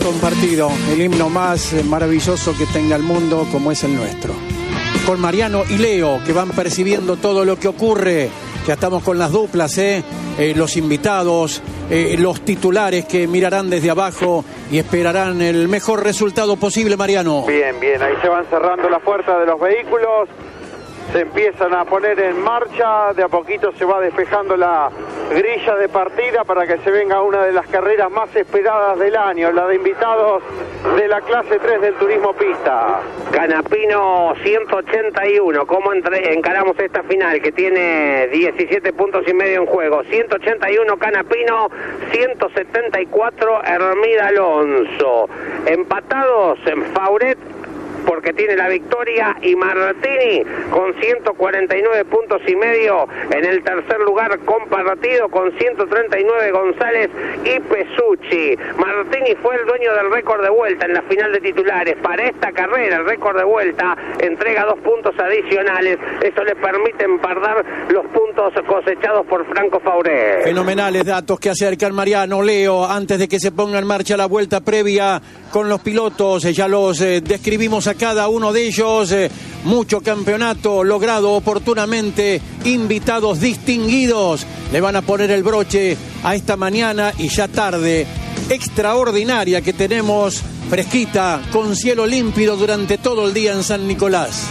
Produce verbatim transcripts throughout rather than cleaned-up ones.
Un partido, el himno más maravilloso que tenga el mundo como es el nuestro. Con Mariano y Leo, que van percibiendo todo lo que ocurre. Ya estamos con las duplas, ¿eh? Eh, los invitados, eh, los titulares que mirarán desde abajo y esperarán el mejor resultado posible, Mariano. Bien, bien, ahí se van cerrando las puertas de los vehículos, se empiezan a poner en marcha, de a poquito se va despejando la grilla de partida para que se venga una de las carreras más esperadas del año, la de invitados de la clase tres del turismo pista. Canapino ciento ochenta y uno, ¿cómo entre, encaramos esta final que tiene diecisiete puntos y medio en juego? ciento ochenta y uno Canapino, ciento setenta y cuatro Hermida Alonso. Empatados en Fauret, porque tiene la victoria, y Martini con ciento cuarenta y nueve puntos y medio en el tercer lugar, compartido con ciento treinta y nueve González y Pesucci. Martini fue el dueño del récord de vuelta en la final de titulares. Para esta carrera el récord de vuelta entrega dos puntos adicionales, eso le permite empardar los puntos cosechados por Franco Fauret. Fenomenales datos que acercan Mariano, Leo, antes de que se ponga en marcha la vuelta previa con los pilotos. Ya los eh, describimos a cada uno de ellos. Eh, mucho campeonato logrado oportunamente, invitados distinguidos. Le van a poner el broche a esta mañana y ya tarde extraordinaria que tenemos, fresquita, con cielo límpido durante todo el día en San Nicolás.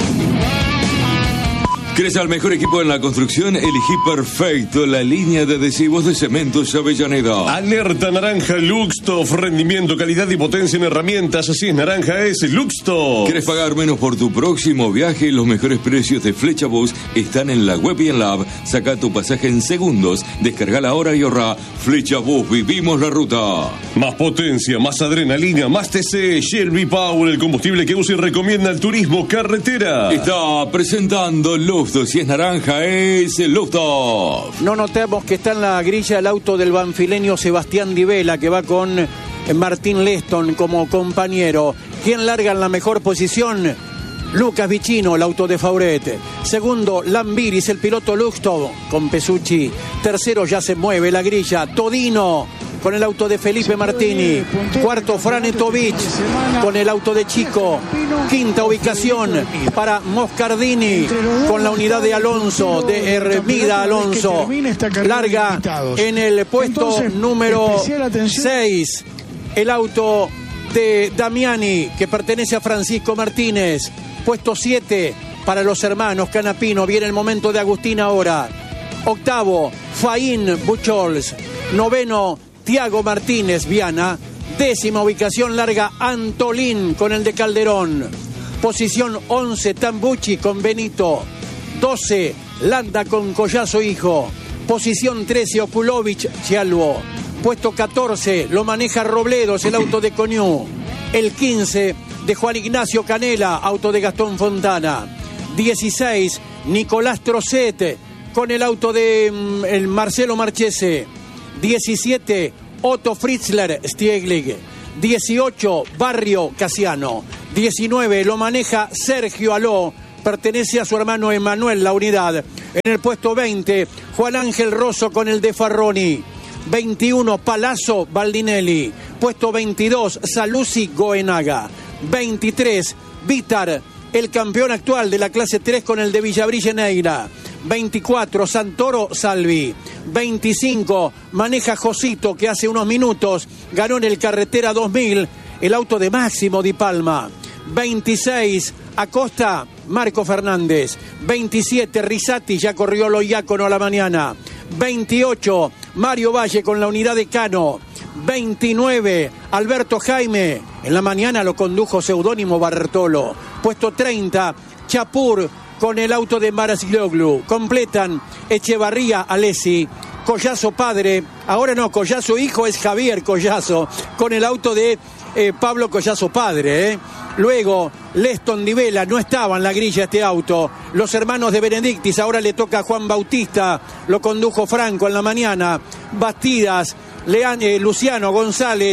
¿Querés al mejor equipo en la construcción? Elegí perfecto la línea de adhesivos de Cementos Avellaneda. Alerta naranja Luxtof, rendimiento, calidad y potencia en herramientas. Así es, naranja es Luxtof. ¿Querés pagar menos por tu próximo viaje? Los mejores precios de Flecha Bus están en la web y en la app. Saca tu pasaje en segundos, descargala ahora y ahorra. Flecha Bus, vivimos la ruta. Más potencia, más adrenalina, más T C. Shelby Power, el combustible que usa y recomienda el turismo carretera. Está presentando los si es naranja, es el Lufthansa. No notemos que está en la grilla el auto del banfileño Sebastián Di Vela, que va con Martín Leston como compañero. ¿Quién larga en la mejor posición? Lucas Vicino, el auto de Fauret. Segundo, Lambiris, el piloto Luxtof con Pesucci. Tercero, ya se mueve la grilla, Todino con el auto de Felipe Martini. Cuarto, Franetovic con el auto de Chico. Quinta ubicación para Moscardini con la unidad de Alonso, de Hermida Alonso. Larga en el puesto número seis el auto de Damiani, que pertenece a Francisco Martínez. Puesto siete para los hermanos Canapino. Viene el momento de Agustín ahora. Octavo, Faín Buchols. Noveno, Tiago Martínez Viana. Décima ubicación larga Antolín con el de Calderón. Posición once, Tambucci con Benito. doce, Landa con Collazo Hijo. Posición trece, Okulovic Chialvo. Puesto catorce, lo maneja Robledos, el auto de Coñú. El quince, de Juan Ignacio Canela, auto de Gastón Fontana. dieciséis, Nicolás Trocet con el auto de mm, el Marcelo Marchese. diecisiete, Otto Fritzler Stieglig. dieciocho, Barrio Casiano. diecinueve, lo maneja Sergio Aló, pertenece a su hermano Emanuel la unidad. En el puesto veinte, Juan Ángel Rosso con el de Farroni. veintiuno, Palazzo Baldinelli. Puesto veintidós, Saluzzi Goenaga. veintitrés, Vitar, el campeón actual de la clase tres con el de Villabrille Neira. veinticuatro, Santoro Salvi. veinticinco, maneja Josito, que hace unos minutos ganó en el Carretera dos mil el auto de Máximo Di Palma. veintiséis, Acosta, Marco Fernández. veintisiete, Risati, ya corrió lo Iácono a la mañana. veintiocho, Mario Valle con la unidad de Cano. veintinueve, Alberto Jaime, en la mañana lo condujo Seudónimo Bartolo. Puesto treinta, Chapur con el auto de Marasgloglu. Completan Echevarría Alessi, Collazo padre, ahora no, Collazo hijo es Javier Collazo, con el auto de eh, Pablo Collazo padre. ¿eh? Luego, Leston Di Vela, no estaba en la grilla este auto. Los hermanos de Benedictis, ahora le toca a Juan Bautista, lo condujo Franco en la mañana. Bastidas, Leán, eh, Luciano González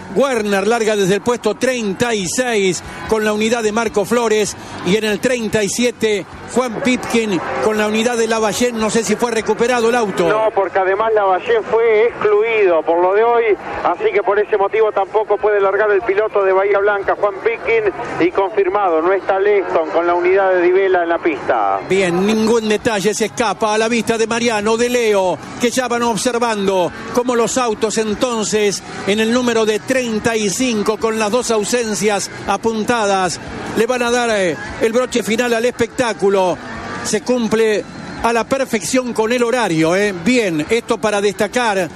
Werner larga desde el puesto treinta y seis con la unidad de Marco Flores, y en el treinta y siete Juan Pipkin con la unidad de Lavallén. No sé si fue recuperado el auto. No, porque además Lavallén fue excluido por lo de hoy, así que por ese motivo tampoco puede largar el piloto de Bahía Blanca, Juan Pipkin, y confirmado, no está Leston con la unidad de Di Vela en la pista. Bien, ningún detalle se escapa a la vista de Mariano, de Leo, que ya van observando cómo los autos entonces en el número de treinta y cinco con las dos ausencias apuntadas le van a dar eh, el broche final al espectáculo. Se cumple a la perfección con el horario, ¿eh? Bien, esto para destacar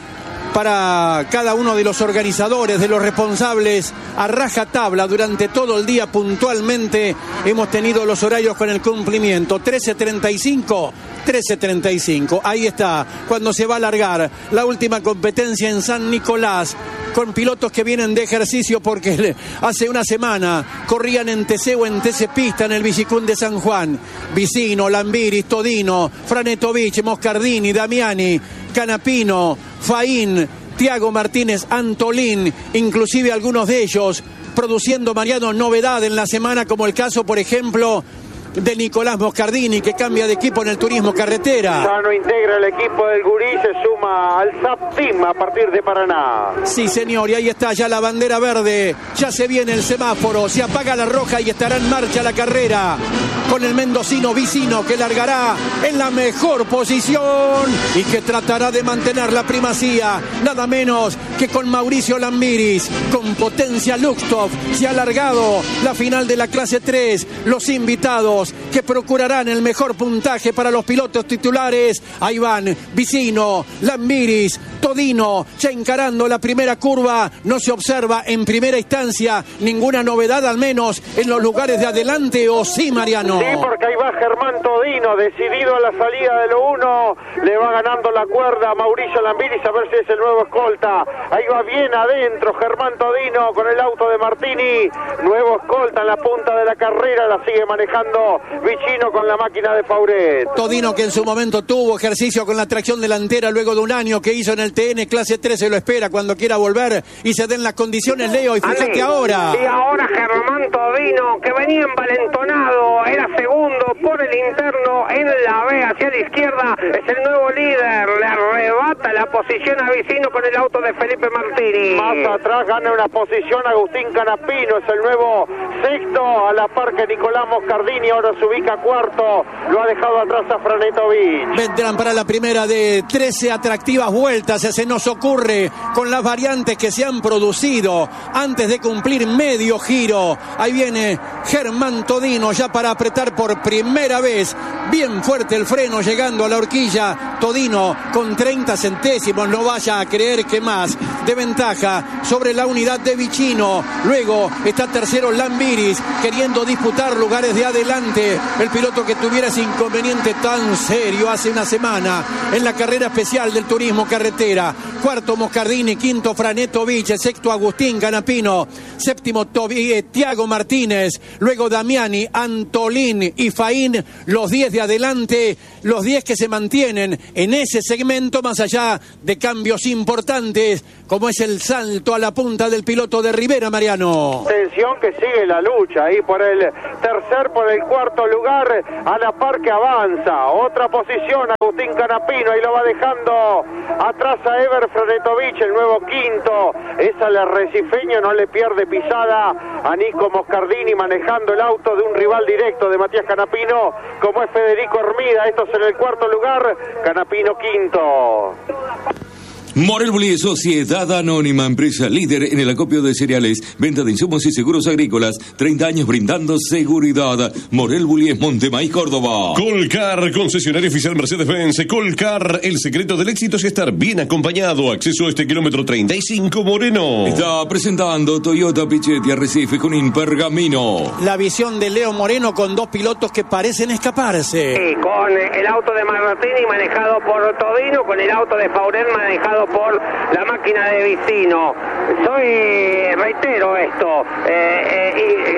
para cada uno de los organizadores, de los responsables, a rajatabla durante todo el día puntualmente hemos tenido los horarios con el cumplimiento. Trece treinta y cinco, trece treinta y cinco, ahí está, cuando se va a alargar la última competencia en San Nicolás, con pilotos que vienen de ejercicio porque hace una semana corrían en T C o en T C Pista en el Villicún de San Juan. Vicino, Lambiris, Todino, Franetovich, Moscardini, Damiani, Canapino, Faín, Tiago Martínez, Antolín, inclusive algunos de ellos produciendo, Mariano, novedad en la semana, como el caso, por ejemplo, de Nicolás Moscardini, que cambia de equipo en el turismo carretera. Ya no integra el equipo del Gurí, se suma al S A P Team a partir de Paraná. Sí, señor, y ahí está ya la bandera verde, ya se viene el semáforo, se apaga la roja y estará en marcha la carrera con el mendocino Vicino, que largará en la mejor posición y que tratará de mantener la primacía, nada menos que con Mauricio Lambiris, con Potencia Luxtov. Se ha alargado la final de la clase tres, los invitados que procurarán el mejor puntaje para los pilotos titulares. Ahí van Vicino, Lambiris, Todino, ya encarando la primera curva. No se observa en primera instancia ninguna novedad, al menos en los lugares de adelante, ¿o sí, Mariano? Sí, porque ahí va Germán Todino, decidido a la salida de lo uno, le va ganando la cuerda a Mauricio Lambiris, a ver si es el nuevo escolta. Ahí va bien adentro Germán Todino con el auto de Martini, nuevo escolta en la punta de la carrera, la sigue manejando Vicino con la máquina de Fauret. Todino, que en su momento tuvo ejercicio con la tracción delantera luego de un año que hizo en el T N clase tres, se lo espera cuando quiera volver y se den las condiciones, Leo, y fíjate Ale, ahora. Y ahora Germán Todino, que venía envalentonado, era segundo por el interno en la B hacia la izquierda, es el nuevo líder, le arrebata la posición a Vicino con el auto de Felipe Martini. Más atrás gana una posición Agustín Canapino, es el nuevo sexto, a la par que Nicolás Moscardini, ahora se ubica cuarto, lo ha dejado atrás a Franetovich. Vendrán para la primera de trece atractivas vueltas, se nos ocurre con las variantes que se han producido antes de cumplir medio giro. Ahí viene Germán Todino ya para apretar por primera vez, bien fuerte el freno llegando a la horquilla. Todino con treinta centésimos, no vaya a creer que más, de ventaja sobre la unidad de Vicino. Luego está tercero Lambiris, queriendo disputar lugares de adelante, el piloto que tuviera ese inconveniente tan serio hace una semana en la carrera especial del turismo carretera. Cuarto Moscardini, quinto Franetovich, sexto Agustín Canapino, séptimo Tobi, eh, Tiago Martínez, luego Damiani, Antolín y Faín, los diez de adelante, los diez que se mantienen en ese segmento, más allá de cambios importantes, como es el salto a la punta del piloto de Rivera, Mariano. Atención que sigue la lucha ahí por el tercer, por el cuarto lugar, a la par que avanza. Otra posición, Agustín Canapino, ahí lo va dejando atrás a Ever Franetovich, el nuevo quinto. Es al arrecifeño, no le pierde pisada a Nico Moscardini, manejando el auto de un rival directo de Matías Canapino, como es Federico Hermida. Estos en el cuarto lugar, Canapino quinto. Morel Bullies, sociedad anónima, empresa líder en el acopio de cereales, venta de insumos y seguros agrícolas, treinta años brindando seguridad. Morel Bullies, Montemaíz, Córdoba. Colcar, concesionario oficial Mercedes-Benz. Colcar, el secreto del éxito es estar bien acompañado. Acceso a este kilómetro treinta y cinco, Moreno. Está presentando Toyota Pichetti, Arrecife, Junín, Pergamino. La visión de Leo Moreno con dos pilotos que parecen escaparse. Sí, con el auto de Martini manejado por Todino, con el auto de Fauret manejado por la máquina de Vicino. Soy, reitero esto, eh, eh,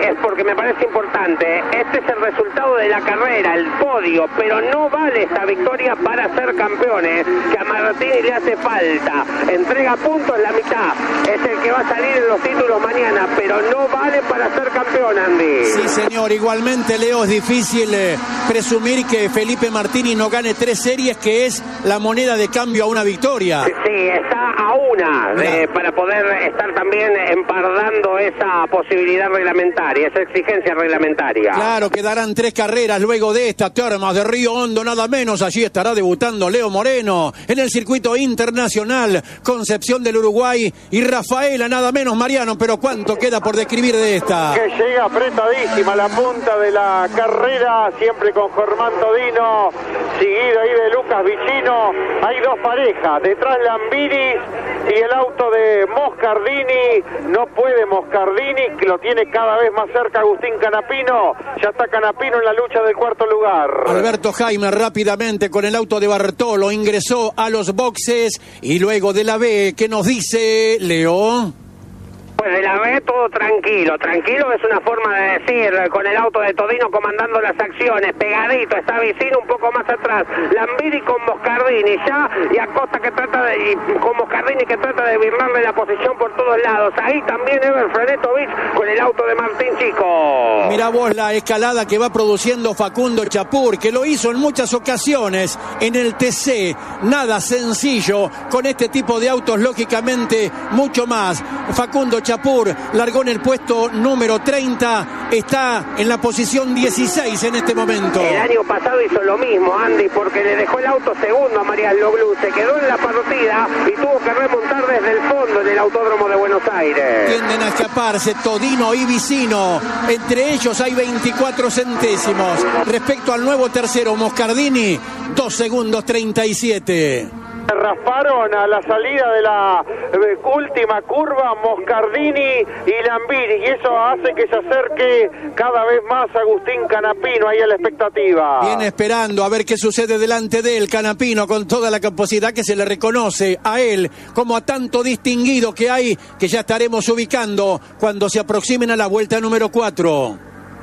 es porque me parece importante. Este es el resultado de la carrera, el podio, pero no vale esta victoria para ser campeones, que a Martini le hace falta. Entrega puntos la mitad, es el que va a salir en los títulos mañana, pero no vale para ser campeón, Andy. Sí, señor, igualmente, Leo, es difícil eh, presumir que Felipe Martini no gane tres series, que es la moneda de cambio a una victoria. Sí, sí, está a una de, para poder estar también empardando esa posibilidad reglamentaria, esa exigencia reglamentaria. Claro, quedarán tres carreras luego de esta, Termas de Río Hondo, nada menos. Allí estará debutando Leo Moreno en el circuito internacional, Concepción del Uruguay, y Rafaela, nada menos, Mariano. Pero ¿cuánto queda por describir de esta? Que llega apretadísima la punta de la carrera, siempre con Germán Todino, seguido ahí de Lucas Vicino. Hay dos parejas, detrás Lambiris y el auto de Moscardini. No puede Moscardini, que lo tiene cada vez más cerca Agustín Canapino. Ya está Canapino en la lucha del cuarto lugar. Alberto Jaime rápidamente con el auto de Bartolo ingresó a los boxes, y luego de la B, ¿qué nos dice Leo? Pues de la B todo tranquilo, tranquilo es una forma de decir, con el auto de Todino comandando las acciones, pegadito, está Vicino un poco más atrás, Lambiri con Moscardini ya, y Acosta que trata de, y con Moscardini que trata de virlarle la posición por todos lados, ahí también Ever Frenetovich con el auto de Martín Chico. Mirá vos la escalada que va produciendo Facundo Chapur, que lo hizo en muchas ocasiones en el T C, nada sencillo, con este tipo de autos lógicamente mucho más. Facundo Chapur largó en el puesto número treinta, está en la posición dieciséis en este momento. El año pasado hizo lo mismo, Andy, porque le dejó el auto segundo a Mariano Loglu, se quedó en la partida y tuvo que remontar desde el fondo en el Autódromo de Buenos Aires. Tienden a escaparse Todino y Vicino, entre ellos hay veinticuatro centésimos. Respecto al nuevo tercero, Moscardini, dos segundos treinta y siete. Rasparon a la salida de la eh, última curva Moscardini y Lambiri, y eso hace que se acerque cada vez más Agustín Canapino ahí a la expectativa. Viene esperando a ver qué sucede delante de él Canapino, con toda la capacidad que se le reconoce a él, como a tanto distinguido que hay, que ya estaremos ubicando cuando se aproximen a la vuelta número cuatro.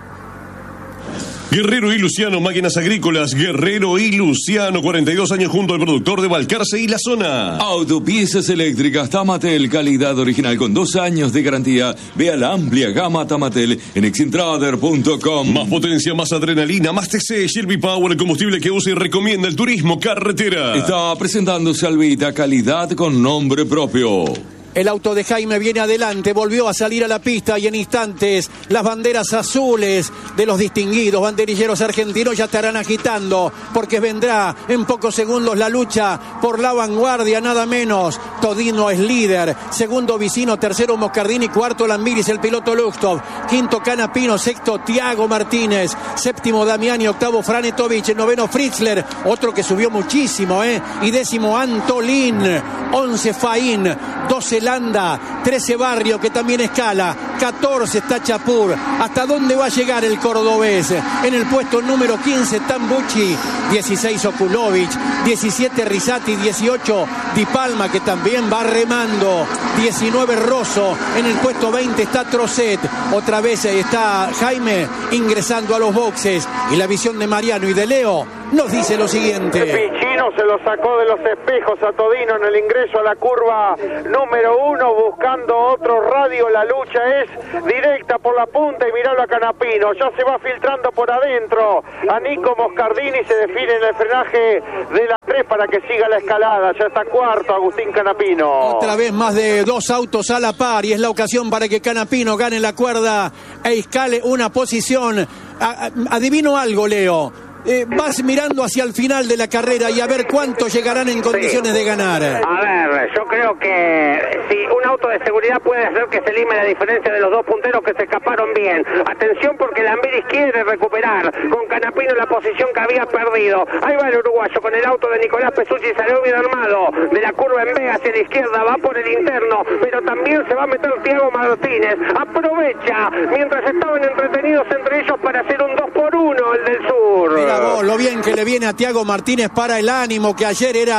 Guerrero y Luciano, máquinas agrícolas. Guerrero y Luciano, cuarenta y dos años, junto al productor de Balcarce y la zona. Autopiezas eléctricas Tamatel, calidad original con dos años de garantía. Vea la amplia gama Tamatel en excentrader punto com. Más potencia, más adrenalina, más T C. Shelby Power, el combustible que usa y recomienda el turismo carretera. Está presentándose Alvita, calidad con nombre propio. El auto de Jaime viene adelante, volvió a salir a la pista, y en instantes las banderas azules de los distinguidos banderilleros argentinos ya estarán agitando, porque vendrá en pocos segundos la lucha por la vanguardia, nada menos. Todino es líder, segundo Vicino, tercero Moscardini, cuarto Lambiris, el piloto Luxtov, quinto Canapino, sexto Tiago Martínez, séptimo Damiani, octavo Franetovich, noveno Fritzler, otro que subió muchísimo, ¿eh? y décimo Antolín, once Faín, doce Landa, trece Barrio, que también escala, catorce está Chapur. ¿Hasta dónde va a llegar el cordobés? En el puesto número quince Tambucci, dieciséis Okulovic, diecisiete Risati, dieciocho Di Palma, que también va remando, diecinueve Rosso, en el puesto veinte está Trocet, otra vez está Jaime ingresando a los boxes, y la visión de Mariano y de Leo nos dice lo siguiente. Pichino se lo sacó de los espejos a Todino en el ingreso a la curva número uno, buscando otro radio. La lucha es directa por la punta, y miralo a Canapino, ya se va filtrando por adentro a Nico Moscardini, se define en el frenaje de la tres para que siga la escalada. Ya está cuarto Agustín Canapino. Otra vez más de dos autos a la par, y es la ocasión para que Canapino gane la cuerda e escale una posición. Adivino algo, Leo. Eh, vas mirando hacia el final de la carrera y a ver cuántos llegarán en condiciones sí. de ganar. A ver, yo creo que si un auto de seguridad puede hacer que se lime la diferencia de los dos punteros que se escaparon bien. Atención, porque Lambiris quiere recuperar con Canapino la posición que había perdido. Ahí va el uruguayo con el auto de Nicolás Pesucci, salió bien armado de la curva en B hacia la izquierda, va por el interno, pero también se va a meter Tiago Martínez. Aprovecha mientras estaban entretenidos entre ellos para hacer un dos por uno el del sur. Mira vos, lo bien que le viene a Tiago Martínez para el ánimo, que ayer era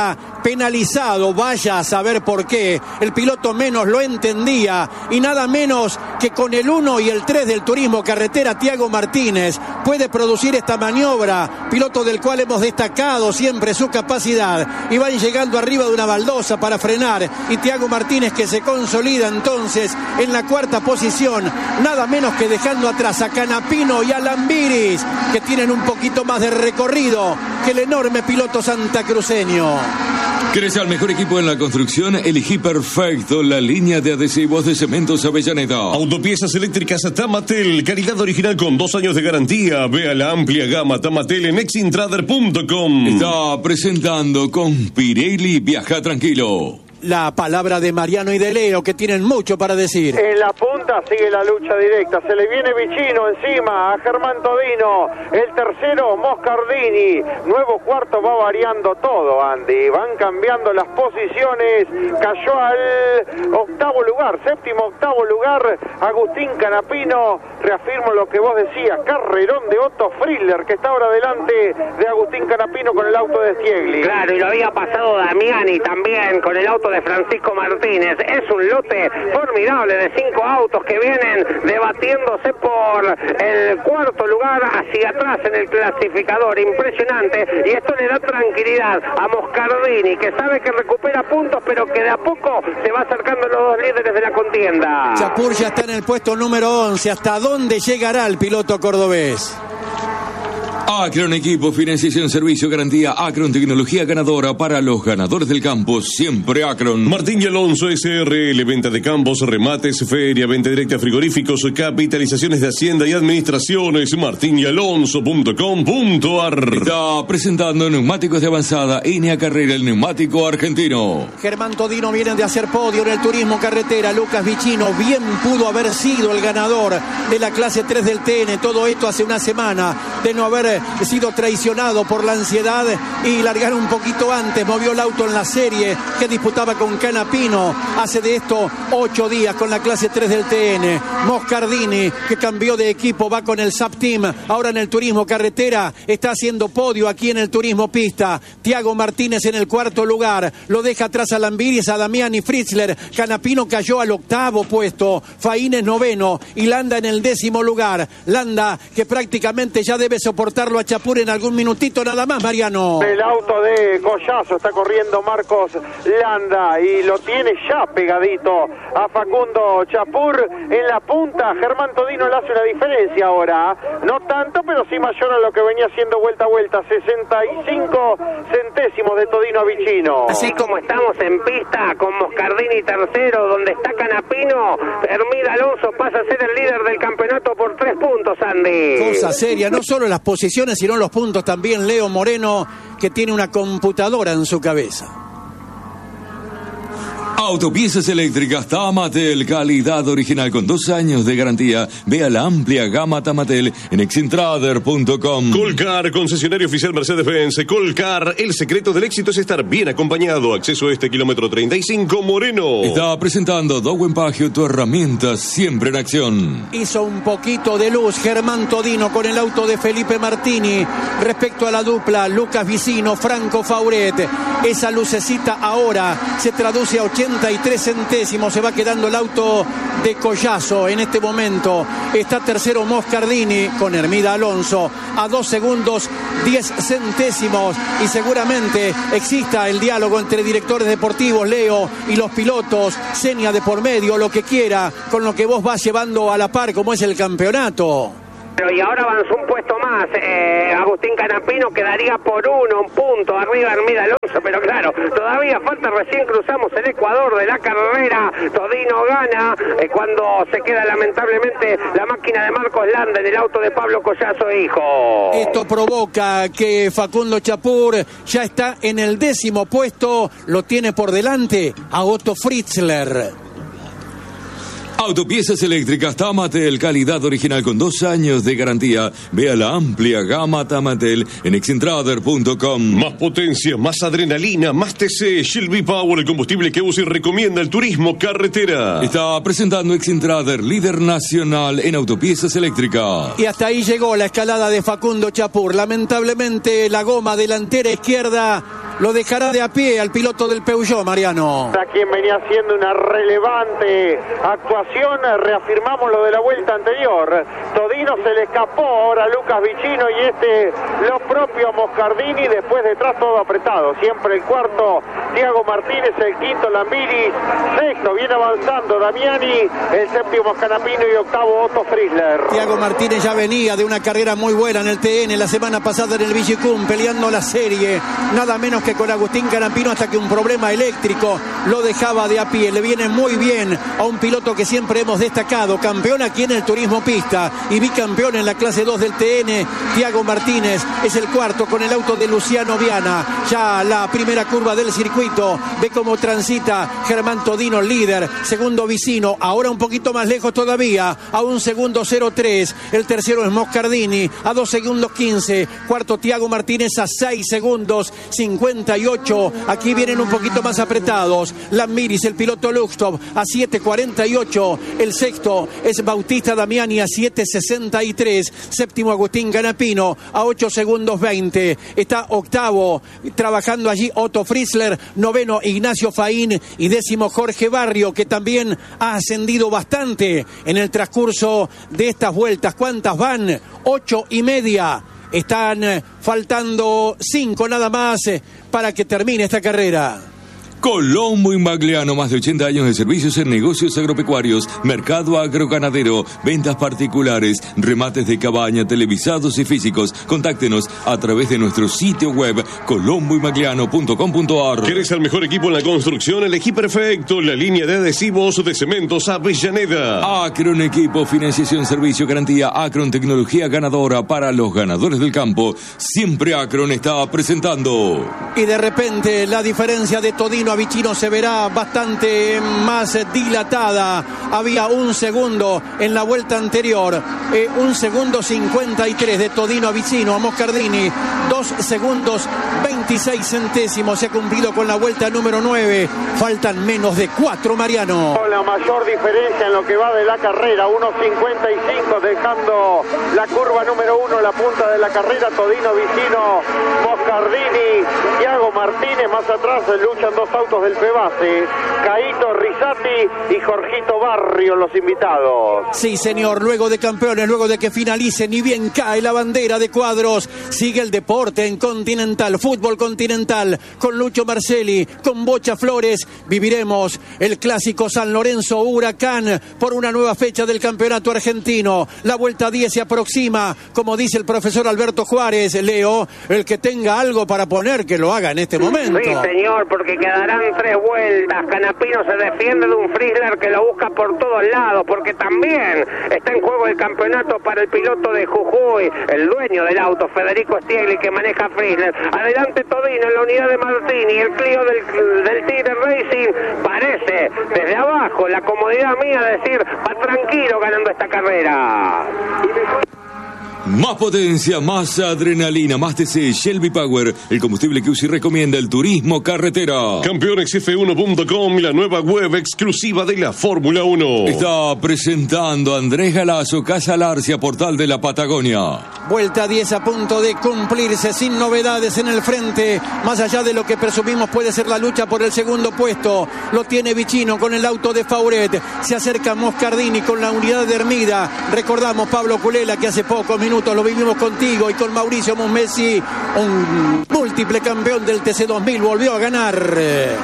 penalizado, vaya a saber por qué. El piloto menos lo entendía y nada menos que con el uno y el tres del Turismo Carretera, Tiago Martínez puede producir esta maniobra, piloto del cual hemos destacado siempre su capacidad, y van llegando arriba de una baldosa para frenar, y Tiago Martínez que se consolida entonces en la cuarta posición, nada menos que dejando atrás a Canapino y a Lambiris, que tienen un poquito más de recorrido que el enorme piloto santacruceño. ¿Querés al mejor equipo en la construcción? Elegí perfecto la línea de adhesivos de Cementos Avellaneda. Autopiezas eléctricas Tamatel, calidad original con dos años de garantía. Vea la amplia gama Tamatel en exintrader punto com. Está presentando con Pirelli, viaja tranquilo. La palabra de Mariano y de Leo, que tienen mucho para decir. En la punta sigue la lucha directa. Se le viene Vicino encima a Germán Todino. El tercero, Moscardini. Nuevo cuarto, va variando todo, Andy. Van cambiando las posiciones. Cayó al octavo lugar, séptimo, octavo lugar, Agustín Canapino. Reafirmo lo que vos decías. Carrerón de Otto Friedler, que está ahora delante de Agustín Canapino con el auto de Stiegli. Claro, y lo había pasado Damiani también con el auto de Francisco Martínez. Es un lote formidable de cinco autos que vienen debatiéndose por el cuarto lugar hacia atrás en el clasificador. Impresionante, y esto le da tranquilidad a Moscardini, que sabe que recupera puntos, pero que de a poco se va acercando a los dos líderes de la contienda. Chapur ya está en el puesto número once. ¿Hasta dónde llegará el piloto cordobés? Acron Equipo, financiación, servicio, garantía. Acron, tecnología ganadora para los ganadores del campo. Siempre Acron. Martín y Alonso S R L, venta de campos, remates, feria, venta directa, frigoríficos, capitalizaciones de hacienda y administraciones. martín y alonso punto com punto a r. Está presentando neumáticos de avanzada. N A Carrera, el neumático argentino. Germán Todino viene de hacer podio en el Turismo Carretera. Lucas Vicino bien pudo haber sido el ganador de la clase tres del T N. Todo esto hace una semana de no haber sido traicionado por la ansiedad y largar un poquito antes. Movió el auto en la serie que disputaba con Canapino hace de esto ocho días con la clase tres del T N. Moscardini, que cambió de equipo, va con el S A P Team ahora en el Turismo Carretera, está haciendo podio aquí en el Turismo Pista. Tiago Martínez en el cuarto lugar, lo deja atrás a Lambiris, a Damiani Fritzler. Canapino cayó al octavo puesto, Faínez noveno y Landa en el décimo lugar. Landa que prácticamente ya debe soportar a Chapur en algún minutito nada más, Mariano. El auto de Collazo está corriendo Marcos Landa y lo tiene ya pegadito a Facundo Chapur en la punta. Germán Todino le hace una diferencia ahora, no tanto, pero sí mayor a lo que venía haciendo vuelta a vuelta. Sesenta y cinco centésimos de Todino a Vicino. Así como estamos en pista con Moscardini tercero, donde está Canapino, Hermida Alonso pasa a ser el líder del campeonato por tres puntos, Andy. Cosa seria, no solo las posiciones sino los puntos también. Leo Moreno, que tiene una computadora en su cabeza. Autopiezas eléctricas Tamatel, calidad original con dos años de garantía. Vea la amplia gama Tamatel en exintrader punto com. Colcar, concesionario oficial Mercedes-Benz. Colcar, el secreto del éxito es estar bien acompañado. Acceso a este kilómetro treinta y cinco, Moreno. Está presentando Dowen Pagio, tu herramienta siempre en acción. Hizo un poquito de luz Germán Todino con el auto de Felipe Martini respecto a la dupla Lucas Vicino, Franco Fauret. Esa lucecita ahora se traduce a ochenta y tres centésimos. Se va quedando el auto de Collazo en este momento. Está tercero Moscardini con Hermida Alonso a dos segundos diez centésimos, y seguramente exista el diálogo entre directores deportivos, Leo, y los pilotos, seña de por medio, lo que quiera, con lo que vos vas llevando a la par como es el campeonato. Y ahora avanzó un puesto más, eh, Agustín Canapino quedaría por uno, un punto arriba Hermida Alonso, pero claro, todavía falta, recién cruzamos el Ecuador de la carrera. Todino gana eh, cuando se queda lamentablemente la máquina de Marcos Landa en el auto de Pablo Collazo, hijo. Esto provoca que Facundo Chapur ya está en el décimo puesto, lo tiene por delante a Otto Fritzler. Autopiezas eléctricas Tamatel, calidad original con dos años de garantía. Vea la amplia gama Tamatel en excentrader punto com. Más potencia, más adrenalina, más T C. Shelby Power, el combustible que usa y recomienda el turismo carretera. Está presentando Excentrader, líder nacional en autopiezas eléctricas. Y hasta ahí llegó la escalada de Facundo Chapur. Lamentablemente la goma delantera izquierda lo dejará de a pie al piloto del Peugeot, Mariano. A quien venía haciendo una relevante actuación, reafirmamos lo de la vuelta anterior. Todino se le escapó ahora a Lucas Vicino y este lo propio a Moscardini, después detrás todo apretado. Siempre el cuarto, Tiago Martínez, el quinto Lambiris, sexto viene avanzando Damiani, el séptimo Canapino y octavo Otto Frizzler. Tiago Martínez ya venía de una carrera muy buena en el T N la semana pasada en el Vigicum, peleando la serie, nada menos que con Agustín Canapino, hasta que un problema eléctrico lo dejaba de a pie. Le viene muy bien a un piloto que siempre hemos destacado, campeón aquí en el turismo pista y bicampeón en la clase dos del T N. Tiago Martínez es el cuarto con el auto de Luciano Viana. Ya la primera curva del circuito, ve cómo transita Germán Todino, líder. Segundo Vicino, ahora un poquito más lejos todavía, a un segundo cero tres. El tercero es Moscardini, a dos segundos quince. Cuarto Tiago Martínez a seis segundos cincuenta y ocho. Aquí vienen un poquito más apretados. Lambiris, el piloto Luxtop, a siete cuarenta y ocho. El sexto es Bautista Damiani a siete sesenta y tres. Séptimo Agustín Canapino a ocho segundos veinte. Está octavo trabajando allí Otto Frizzler. Noveno Ignacio Faín y décimo Jorge Barrio, que también ha ascendido bastante en el transcurso de estas vueltas. ¿Cuántas van? Ocho y media. Están faltando cinco nada más para que termine esta carrera. Colombo Inmagliano, más de ochenta años de servicios en negocios agropecuarios, mercado agroganadero, ventas particulares, remates de cabaña, televisados y físicos. Contáctenos a través de nuestro sitio web colombo inmagliano punto com punto a r. ¿Querés el mejor equipo en la construcción? Elegí perfecto la línea de adhesivos de Cementos Avellaneda. Acron Equipo, financiación, servicio, garantía. Acron, tecnología ganadora para los ganadores del campo. Siempre Acron está presentando. Y de repente la diferencia de Todino a Vicino se verá bastante más dilatada. Había un segundo en la vuelta anterior, eh, un segundo cincuenta y tres de Todino a Vicino. A Moscardini, dos segundos veintiséis centésimos. Se ha cumplido con la vuelta número nueve. Faltan menos de cuatro, Mariano. La mayor diferencia en lo que va de la carrera, uno cincuenta y cinco, dejando la curva número uno, la punta de la carrera. Todino, Vicino, Moscardini, Tiago Martínez. Más atrás luchan dos autos del Pebase, Caíto Rizzati y Jorgito Barrio, los invitados. Sí, señor, luego de campeones, luego de que finalice, ni bien cae la bandera de cuadros, sigue el deporte en Continental, fútbol continental, con Lucho Marcelli, con Bocha Flores. Viviremos el clásico San Lorenzo Huracán por una nueva fecha del campeonato argentino. La vuelta diez se aproxima, como dice el profesor Alberto Juárez. Leo, el que tenga algo para poner, que lo haga en este momento. Sí, señor, porque quedarán tres vueltas. Canapino se defiende de un Frizzler que lo busca por todos lados, porque también está en juego el campeonato para el piloto de Jujuy, el dueño del auto, Federico Stiegli, que maneja Frizzler. Adelante Todino en la unidad de Martini, el Clio del, del Tigre Racing. Parece desde abajo la comodidad mía de decir, va tranquilo ganando esta carrera. Más potencia, más adrenalina, más T C, Shelby Power, el combustible que usa y recomienda el turismo carretera. Campeones F uno punto com, la nueva web exclusiva de la Fórmula uno. Está presentando Andrés Galazo, Casa Larcia, Portal de la Patagonia. Vuelta diez a punto de cumplirse, sin novedades en el frente, más allá de lo que presumimos puede ser la lucha por el segundo puesto. Lo tiene Vicino con el auto de Fauret, se acerca Moscardini con la unidad de Hermida. Recordamos Pablo Culela, que hace pocos minutos lo vivimos contigo y con Mauricio Musmesi, un múltiple campeón del T C dos mil, volvió a ganar.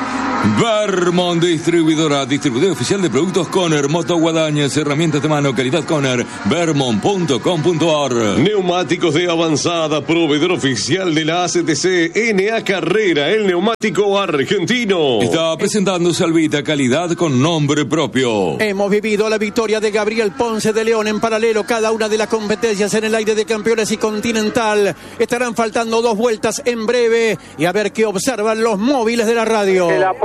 Vermont Distribuidora, distribuidor oficial de productos Conner, moto guadañas, herramientas de mano, calidad Conner, vermont punto com punto a r. Neumáticos de avanzada, proveedor oficial de la A C T C, N A Carrera, el neumático argentino. Está presentando Salvita, calidad con nombre propio. Hemos vivido la victoria de Gabriel Ponce de León en paralelo, cada una de las competencias en el aire de campeones y Continental. Estarán faltando dos vueltas en breve y a ver qué observan los móviles de la radio. El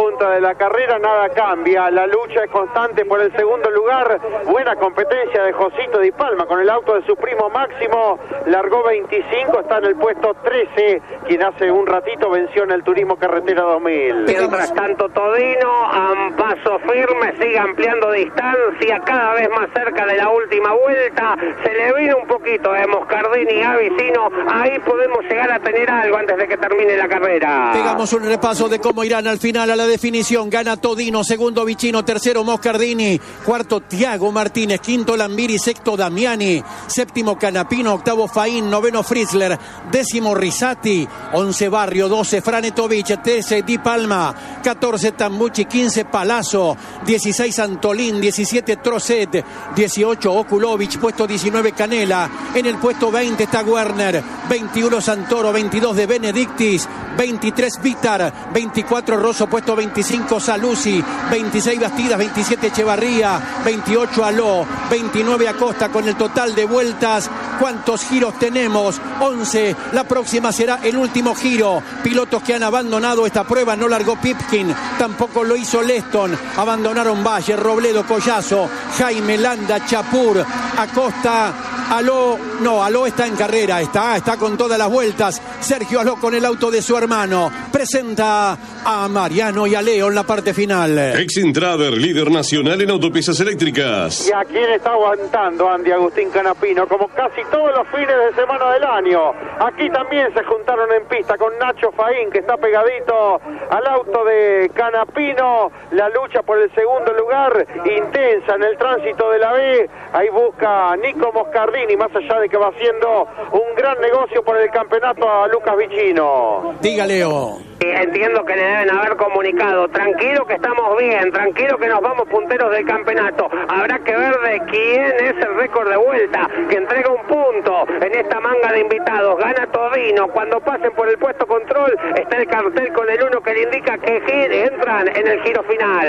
punta de la carrera, nada cambia, la lucha es constante por el segundo lugar, buena competencia de Josito Di Palma con el auto de su primo Máximo, largó veinticinco, está en el puesto trece, quien hace un ratito venció en el Turismo Carretera dos mil. Mientras tanto Todino, a paso firme, sigue ampliando distancia, cada vez más cerca de la última vuelta, se le vino un poquito de Moscardini a Vicino, ahí podemos llegar a tener algo antes de que termine la carrera. Pegamos un repaso de cómo irán al final a la definición. Gana Todino, segundo Vicino, tercero Moscardini, cuarto Tiago Martínez, quinto Lambiri, sexto Damiani, séptimo Canapino, octavo Faín, noveno Frizzler, décimo Risati, once Barrio, doce Franetovich, trece Di Palma, catorce Tambucci, quince Palazzo, dieciséis Antolín, diecisiete Trocet, dieciocho Okulovic, puesto diecinueve Canela, en el puesto veinte está Werner, veintiuno Santoro, veintidós De Benedictis, veintitrés Vitar, veinticuatro Rosso, puesto veinticinco Saluzzi, veintiséis Bastidas, veintisiete Echevarría, veintiocho Aló, veintinueve Acosta. Con el total de vueltas, ¿cuántos giros tenemos? once, la próxima será el último giro. Pilotos que han abandonado esta prueba, no largó Pipkin, tampoco lo hizo Leston, abandonaron Valle, Robledo, Collazo, Jaime, Landa, Chapur, Acosta, Aló, no, Aló está en carrera, está, está con todas las vueltas. Sergio Aló con el auto de su hermano. Presenta a Mariano y a Leo en la parte final. Exintrader, líder nacional en autopiezas eléctricas. ¿Y a quién está aguantando Andy Agustín Canapino? Como casi todos los fines de semana del año. Aquí también se juntaron en pista con Nacho Faín, que está pegadito al auto de Canapino. La lucha por el segundo lugar, intensa en el tránsito de la B. Ahí busca Nico Moscardini, más allá de que va haciendo un gran negocio por el campeonato a Lucas Vicino. Diga, Leo. Entiendo que le deben haber comunicado, tranquilo que estamos bien, tranquilo que nos vamos punteros del campeonato. Habrá que ver de quién es el récord de vuelta, que entrega un punto en esta manga de invitados. Gana Todino, cuando pasen por el puesto control está el cartel con el uno que le indica que entran en el giro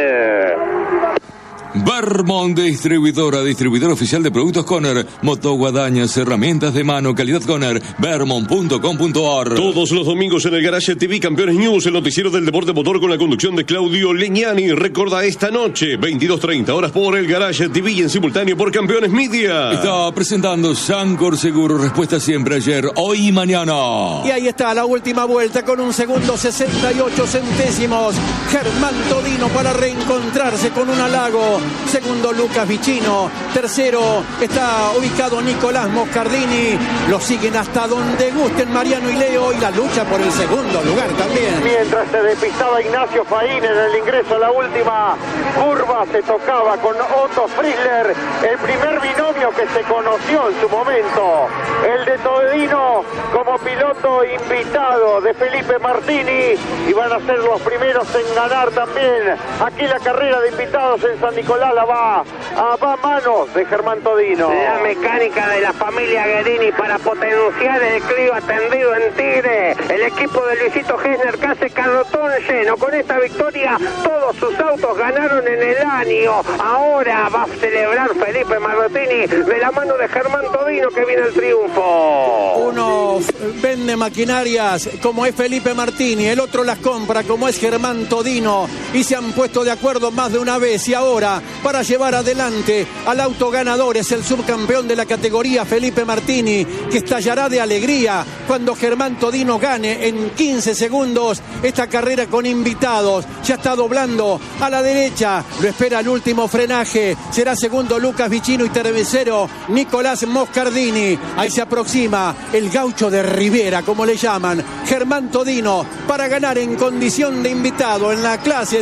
final. Vermont Distribuidora, distribuidor oficial de productos Conner, motoguadañas, herramientas de mano, calidad Conner, vermont punto com punto a r. Todos los domingos en el Garage T V Campeones News, el noticiero del deporte motor con la conducción de Claudio Legnani. Recuerda esta noche, veintidós treinta horas por el Garage T V y en simultáneo por Campeones Media. Está presentando Sancor Seguro, respuesta siempre ayer, hoy y mañana. Y ahí está la última vuelta con un segundo sesenta y ocho centésimos. Germán Todino para reencontrarse con un halago. Segundo Lucas Vicino, tercero está ubicado Nicolás Moscardini, lo siguen hasta donde gusten Mariano y Leo, y la lucha por el segundo lugar también. Mientras se despistaba Ignacio Faín en el ingreso a la última curva, se tocaba con Otto Frizzler, el primer binomio que se conoció en su momento, el de Todino como piloto invitado de Felipe Martini, y van a ser los primeros en ganar también aquí la carrera de invitados en San Nicolás. La va a, va a manos de Germán Todino. La mecánica de la familia Guerini para potenciar el Clio atendido en Tigre. El equipo de Luisito Gessner que hace carrotón lleno. Con esta victoria todos sus autos ganaron en el año. Ahora va a celebrar Felipe Martini de la mano de Germán Todino, que viene el triunfo. Uno vende maquinarias como es Felipe Martini, el otro las compra como es Germán Todino, y se han puesto de acuerdo más de una vez, y ahora para llevar adelante al auto ganador es el subcampeón de la categoría Felipe Martini, que estallará de alegría cuando Germán Todino gane en quince segundos esta carrera con invitados. Ya está doblando a la derecha, lo espera el último frenaje, será segundo Lucas Vicino y tercero Nicolás Moscardini. Ahí se aproxima el gaucho de Rivera, como le llaman, Germán Todino, para ganar en condición de invitado en la clase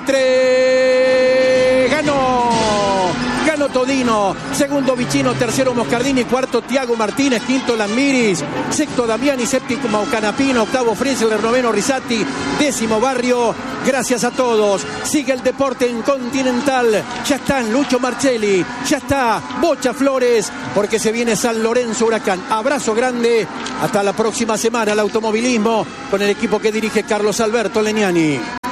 tres. ¡Ganó! Ganó Todino, segundo Vicino, tercero Moscardini, cuarto Tiago Martínez, quinto Lammiris, sexto Damiani, séptimo Canapino, octavo Frizzler, noveno Risati, décimo Barrio. Gracias a todos. Sigue el deporte en Continental. Ya están Lucho Marcelli, ya está Bocha Flores, porque se viene San Lorenzo Huracán. Abrazo grande. Hasta la próxima semana. El automovilismo con el equipo que dirige Carlos Alberto Legnani.